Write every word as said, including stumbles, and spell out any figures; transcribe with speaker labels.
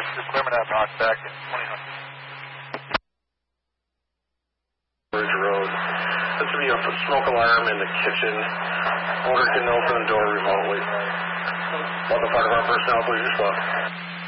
Speaker 1: This is Clermont Knock back in twenty hundred.
Speaker 2: Bridge Road. This would be a smoke alarm in the kitchen. Owner can open the door remotely. All the fire department personnel, please respond.